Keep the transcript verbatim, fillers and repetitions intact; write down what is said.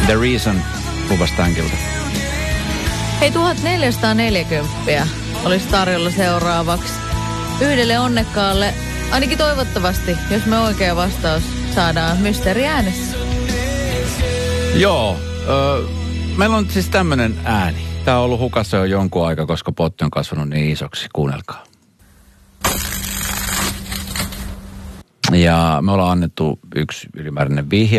The Reason luvasi tämän kilta. Hei, tuhatneljäsataaneljäkymmentä olisi tarjolla seuraavaksi. Yhdelle onnekkaalle, ainakin toivottavasti, jos me oikea vastaus saadaan mysteeri äänessä. Joo, ö, meillä on siis tämmönen ääni. Tää on ollut hukassa jo jonkun aika, koska potti on kasvanut niin isoksi. Kuunnelkaa. Ja me ollaan annettu yksi ylimääräinen vihje.